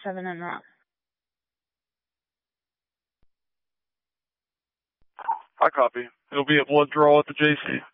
7 en route. I copy. It'll be a blood draw at the JC.